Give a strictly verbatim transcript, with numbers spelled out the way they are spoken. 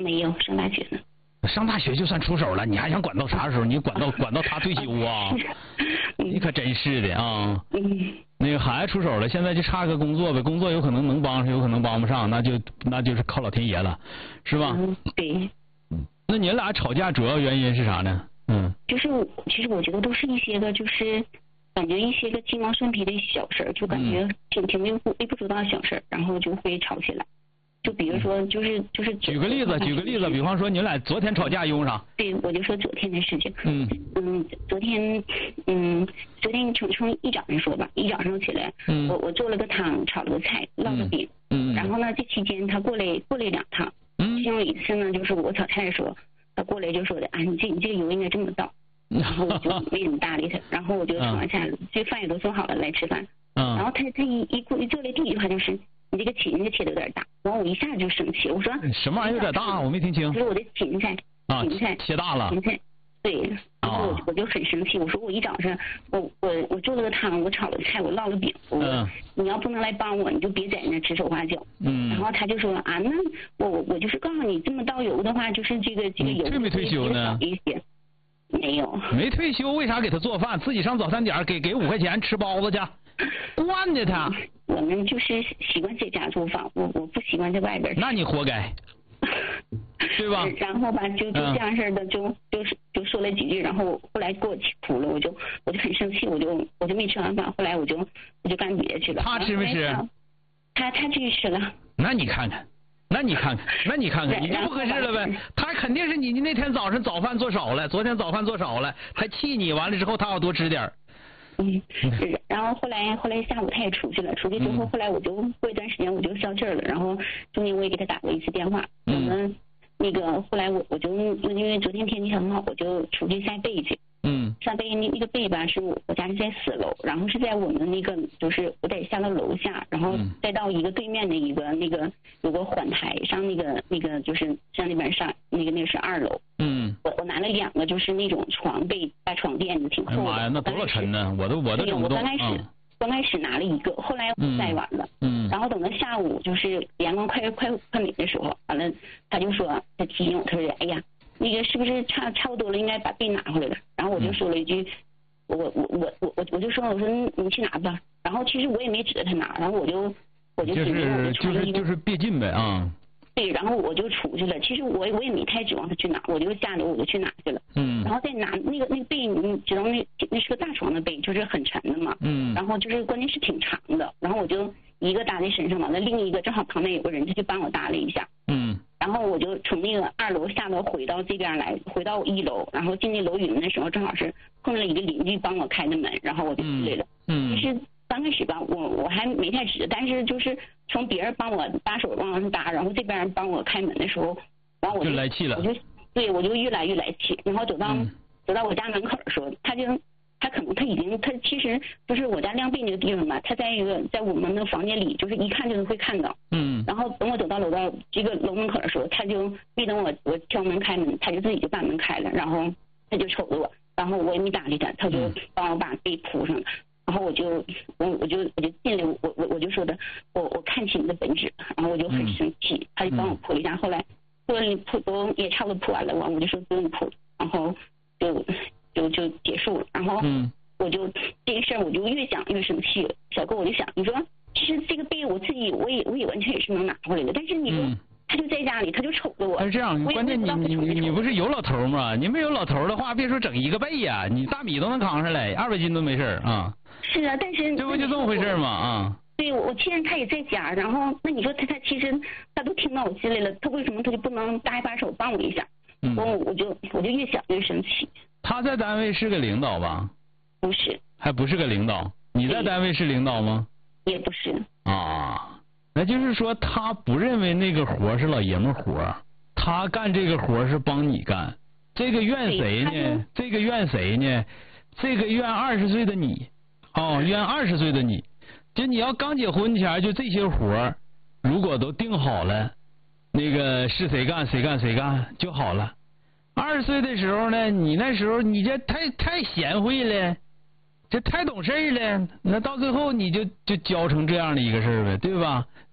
没有，上大学呢。 上大学就算出手了，你还想管到啥时候？你管到管到他退休啊？你可真是的啊！ 嗯， 那个孩子出手了，现在就差个工作呗，工作有可能能帮上，有可能帮不上，那就那就是靠老天爷了，是吧？ 嗯，对。 那你俩吵架主要原因是啥呢？嗯， 就是其实我觉得都是一些个就是感觉一些个鸡毛蒜皮的小事儿，就感觉挺挺微不微不足道的小事儿，然后就会吵起来。就比如说，就是就是。 举个例子，举个例子，比方说你俩昨天吵架用啥？ 对，我就说昨天的事情。 嗯嗯，昨天嗯，昨天从从一早上说吧，一早上起来， 嗯， 我我做了个汤，炒了个菜，烙了饼， 嗯， 然后呢，这期间他过来过来两趟， 嗯， 其中有一次呢，就是我炒菜的时候，他过来就说的，啊，你这你这个油应该这么倒，然后我就没怎么搭理他，然后我就炒完菜，这饭也都做好了，来吃饭， 嗯， 然后他他一一过一坐来第一句话就是。你这个芹子切的有点大，然后我一下就生气，我说什么玩意有点大？我没听清。 就是我的芹菜，芹菜、 啊、切大了。 芹菜，对，然后我我就很生气，我说我一早上我我我做了个汤，我炒了菜，我烙了饼，我、嗯、你要不能来帮我，你就别在那指手画脚。 嗯。 然后他就说啊，那我我我就是告诉你，这么倒油的话，就是这个这个油退没退休呢？ 一些。没有。 没退休，为啥给他做饭？自己上早餐点给给五块钱吃包子去，惯着他。 我们就是习惯在家做饭，我我不习惯在外边。 那你活该，对吧？ 然后吧，就就这样式的，就就是就说了几句，然后后来给我气哭了，我就我就很生气，我就我就没吃完饭，后来我就我就干别的去了。 他吃没吃？ 他他去吃了。 那你看看，那你看看，那你看看，你就不合适了呗。他肯定是你那天早上早饭做少了，昨天早饭做少了，他气你，完了之后他要多吃点。 嗯，然后后来后来下午他也出去了，出去之后后来我就过一段时间我就消气儿了，然后中间我也给他打过一次电话，我们那个后来我我就因为昨天天气很好，我就出去晒被去。 嗯， 晒被那那个被吧是我我家是在四楼，然后是在我们那个就是我得下到楼下，然后再到一个对面的一个那个有个缓台上那个那个就是上那边上那个那个是二楼。 嗯， 我我拿了两个就是那种床被大床垫子挺厚的。 哎妈呀，那多少沉呢？我都我都整不动。 我刚开始、嗯、刚开始拿了一个，后来晒完了。嗯。然后等到下午就是阳光快快快没的时候，完了他就说他提醒我，他说哎呀。那个是不是差差不多了？应该把被拿回来了。然后我就说了一句，我我我我我我就说我说你去拿吧。然后其实我也没指着他拿，然后我就我就就是就是就是别进呗啊。 对，然后我就出去了。其实我我也没太指望他去拿，我就下楼我就去拿去了。嗯。然后再拿那个那个被，你知道那那是个大床的被，就是很沉的嘛。嗯。然后就是关键是挺长的，然后我就一个搭在身上嘛，那另一个正好旁边有个人，他就帮我搭了一下。嗯。然后我就从那个二楼下楼回到这边来，回到一楼，然后进那楼宇门的时候，正好是碰到一个邻居帮我开的门，然后我就进来了。嗯。其实刚开始吧，我我还没太指，但是就是从别人帮我搭手往上搭，然后这边帮我开门的时候，然后我就来气了。 我就对我就越来越来气，然后走到、嗯、走到我家门口的时候，他就他可能他已经他其实就是我家晾被那个地方吧，他在一个在我们的房间里，就是一看就会看到。嗯。然后等我走到楼道这个楼门口的时候，他就没等我我敲门开门，他就自己就把门开了，然后他就瞅着我，然后我也没搭理他，他就帮我把被铺上了。然后我就我我就我就进来，我我我就说的，我我看清你的本质，然后我就很生气，嗯、他就帮我铺一下，后来铺了铺都也差不多铺完了，完我就说不用铺，然后就就就结束了，然后我就、嗯、这个事儿我就越想越生气了，小哥我就想，你说其实这个被我自己我也我也完全也是能拿回来的，但是你说。嗯他就在家里，他就瞅着我。 是这样，关键你你你你不是有老头吗？你没有老头的话，别说整一个被呀，你大米都能扛上来，二百斤都没事啊。 是啊，但是这不就这么回事吗？啊。 对，我既然他也在家，然后那你说他他其实他都听到我心里了，他为什么他就不能搭一把手帮我一下？嗯。我我就我就越想越生气。 他在单位是个领导吧？ 不是。 还不是个领导？你在单位是领导吗？ 也不是。 啊。那就是说，他不认为那个活是老爷们活，他干这个活是帮你干。这个怨谁呢？这个怨谁呢？这个怨二十岁的你，哦，怨二十岁的你。就你要刚结婚前，就这些活，如果都定好了，那个是谁干谁干谁干就好了。二十岁的时候呢，你那时候你这太太贤惠了。这太懂事了，那到最后你就就教成这样的一个事儿呗，对吧？